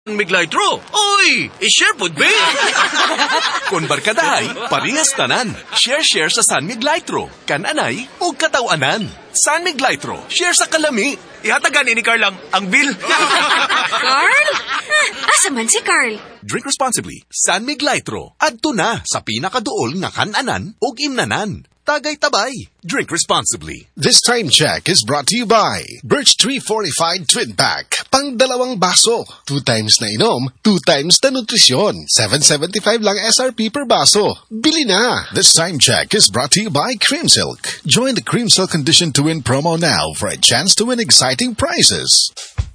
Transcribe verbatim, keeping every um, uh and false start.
Miglightro. Oy, i-share pod be. Kung barkadahay, parehas tanan. Share-share sa San Miguelitro. Kananay o katawanan. San Miguelitro, share sa kalami. Ihatagan ni Carl ang, ang bill. Carl? Ah, asa man si Carl? Drink responsibly. San Miguelitro. Adto na sa pinakaduol nga kananan o imnanan. Tagay tabay. Drink responsibly. This time check is brought to you by Birch Tree Fortified Twin Pack. Pang dalawang baso. Two times na inom, two times na nutrisyon. seven seventy-five lang S R P per baso. Bili na! This time check is brought to you by Cream Silk. Join the Cream Silk Condition to Win promo now for a chance to win exciting prizes.